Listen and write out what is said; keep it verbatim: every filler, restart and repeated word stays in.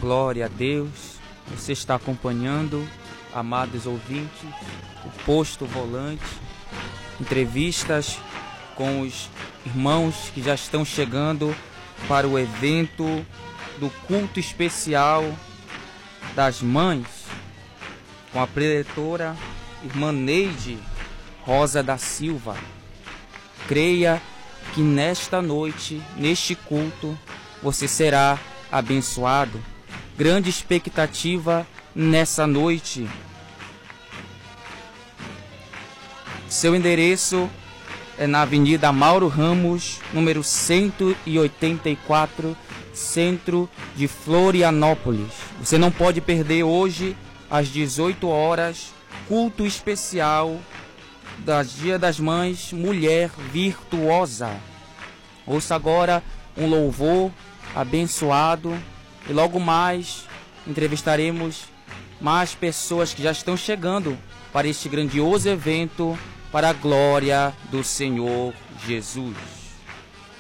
Glória a Deus. Você está acompanhando, amados ouvintes, o Posto Volante, entrevistas com os irmãos que já estão chegando para o evento do culto especial das mães, com a preletora irmã Neide Rosa da Silva. Creia que nesta noite, neste culto, você será abençoado. Grande expectativa nessa noite. Seu endereço é na Avenida Mauro Ramos, número cento e oitenta e quatro, centro de Florianópolis. Você não pode perder hoje, às dezoito horas, culto especial das Dia das Mães, Mulher Virtuosa. Ouça agora um louvor abençoado e logo mais entrevistaremos mais pessoas que já estão chegando para este grandioso evento para a glória do Senhor Jesus.